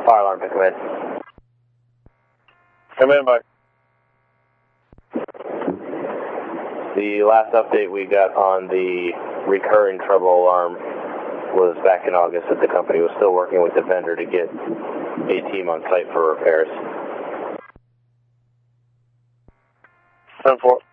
Fire alarm, pick 'em in. Come in, Mike. The last update we got on the recurring trouble alarm was back in August that the company was still working with the vendor to get a team on site for repairs. 10-4.